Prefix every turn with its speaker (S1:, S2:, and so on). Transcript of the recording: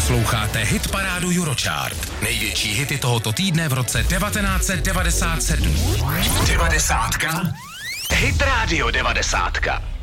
S1: Posloucháte hitparádu Eurochart. Největší hity tohoto týdne v roce 1997. 90. Hit Radio 90.